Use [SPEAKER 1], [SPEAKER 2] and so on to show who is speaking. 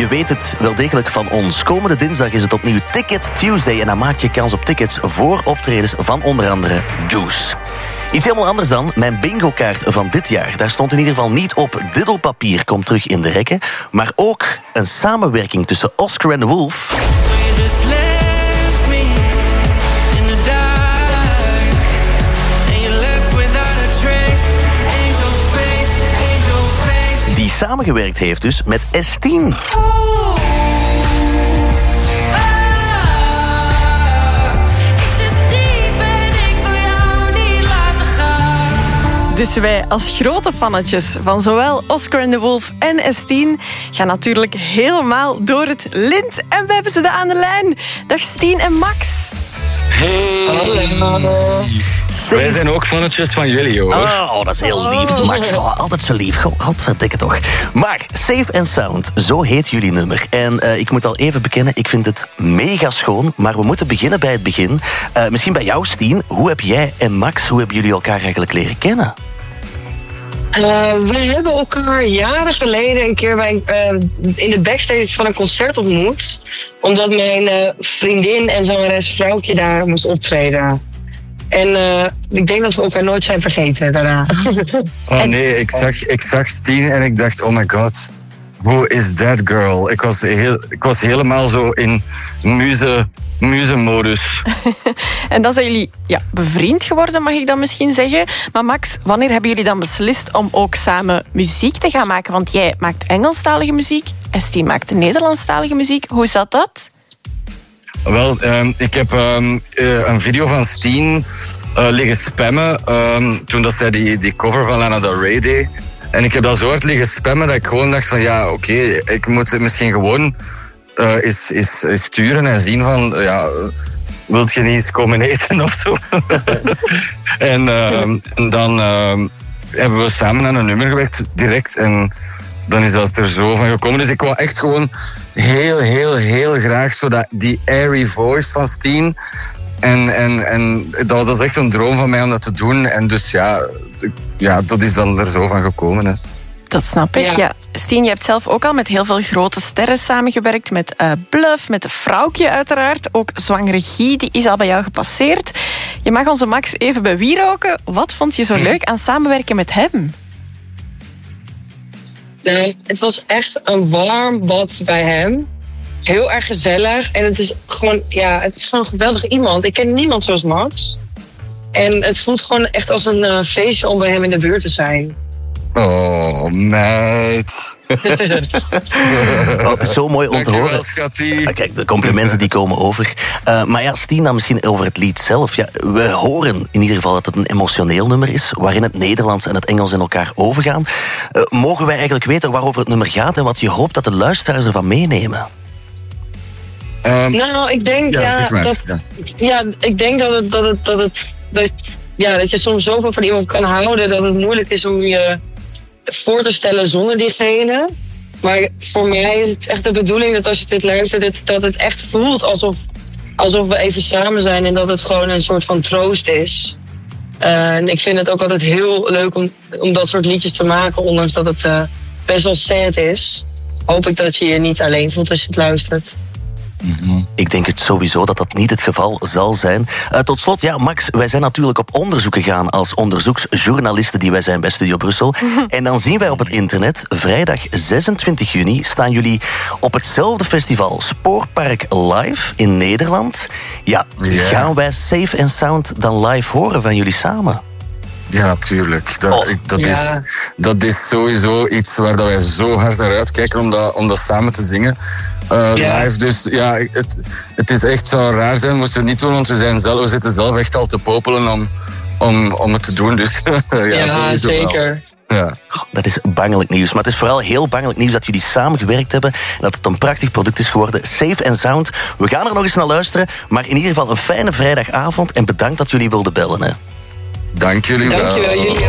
[SPEAKER 1] Je weet het wel degelijk van ons. Komende dinsdag is het opnieuw Ticket Tuesday en dan maak je kans op tickets voor optredens van onder andere Douce. Iets helemaal anders dan mijn bingo-kaart van dit jaar. Daar stond in ieder geval niet op diddelpapier komt terug in de rekken, maar ook een samenwerking tussen Oscar en de Wolf. Die samengewerkt heeft dus met S10.
[SPEAKER 2] Dus wij als grote fannetjes van zowel Oscar and the Wolf en S10 gaan natuurlijk helemaal door het lint. En we hebben ze aan de lijn. Dag Stien en Max.
[SPEAKER 3] Hey!
[SPEAKER 4] Hallo. Wij zijn ook fannetjes van jullie, hoor.
[SPEAKER 1] Oh, dat is heel lief. Max, altijd zo lief. Godverdikke toch. Maar Safe and Sound, zo heet jullie nummer. En ik moet al even bekennen, ik vind het mega schoon. Maar we moeten beginnen bij het begin. Misschien bij jou, Stien. Hoe heb jij en Max, hoe hebben jullie elkaar eigenlijk leren kennen?
[SPEAKER 3] We hebben elkaar jaren geleden een keer in de backstage van een concert ontmoet. Omdat mijn vriendin en zangeres Vrouwtje daar moest optreden. En ik denk dat we elkaar nooit zijn vergeten daarna.
[SPEAKER 4] Oh nee, ik zag Stien en ik dacht, oh my god, who is that girl? Ik was helemaal zo in muze-modus.
[SPEAKER 2] En dan zijn jullie bevriend geworden, mag ik dan misschien zeggen. Maar Max, wanneer hebben jullie dan beslist om ook samen muziek te gaan maken? Want jij maakt Engelstalige muziek, Stien maakt Nederlandstalige muziek. Hoe zat dat?
[SPEAKER 4] Wel, ik heb een video van Stien liggen spammen toen dat zij die cover van Lana Del Rey deed. En ik heb dat zo hard liggen spammen dat ik gewoon dacht van oké, ik moet misschien gewoon eens sturen en zien van wilt je niet eens komen eten of zo? en dan hebben we samen aan een nummer gewerkt direct en dan is dat er zo van gekomen. Dus ik wou echt gewoon heel, heel, heel graag zo die airy voice van Stien. En dat is echt een droom van mij om dat te doen. En dus dat is dan er zo van gekomen. Hè.
[SPEAKER 2] Dat snap ik, ja. Stien, je hebt zelf ook al met heel veel grote sterren samengewerkt. Met Bluff, met de Vrouwtje uiteraard. Ook Zwangere Guy, die is al bij jou gepasseerd. Je mag onze Max even bij wieroken. Wat vond je zo leuk aan samenwerken met hem?
[SPEAKER 3] Nee, het was echt een warm bad bij hem. Heel erg gezellig. En het is gewoon een geweldig iemand. Ik ken niemand zoals Max. En het voelt gewoon echt als een feestje om bij hem in de buurt te zijn.
[SPEAKER 4] Oh, meid.
[SPEAKER 1] Het is zo mooi om te horen. Kijk, de complimenten die komen over. Maar Stien, dan misschien over het lied zelf. Ja, we horen in ieder geval dat het een emotioneel nummer is, waarin het Nederlands en het Engels in elkaar overgaan. Mogen wij eigenlijk weten waarover het nummer gaat en wat je hoopt dat de luisteraars ervan meenemen?
[SPEAKER 3] Ik denk dat je soms zoveel van iemand kan houden dat het moeilijk is om je voor te stellen zonder diegene. Maar voor mij is het echt de bedoeling dat als je dit luistert, dat het echt voelt alsof we even samen zijn en dat het gewoon een soort van troost is. En ik vind het ook altijd heel leuk om dat soort liedjes te maken, ondanks dat het best wel sad is. Hoop ik dat je je niet alleen voelt als je het luistert.
[SPEAKER 1] Mm-hmm. Ik denk het sowieso dat dat niet het geval zal zijn. Tot slot, Max, wij zijn natuurlijk op onderzoek gegaan als onderzoeksjournalisten die wij zijn bij Studio Brussel. En dan zien wij op het internet, vrijdag 26 juni, staan jullie op hetzelfde festival, Spoorpark Live in Nederland. Gaan wij Safe and Sound dan live horen van jullie samen?
[SPEAKER 4] Ja, natuurlijk. Dat is sowieso iets waar wij zo hard naar uitkijken om dat samen te zingen. Live, dus het is echt zou raar zijn moesten we het niet doen, want we zitten zelf echt al te popelen om het te doen. Dus
[SPEAKER 3] zeker.
[SPEAKER 4] Ja.
[SPEAKER 1] Dat is bangelijk nieuws, maar het is vooral heel bangelijk nieuws dat jullie samen gewerkt hebben en dat het een prachtig product is geworden. Safe and Sound. We gaan er nog eens naar luisteren, maar in ieder geval een fijne vrijdagavond en bedankt dat jullie wilden bellen. Hè.
[SPEAKER 4] Dank jullie wel.
[SPEAKER 3] Dankjewel, jullie.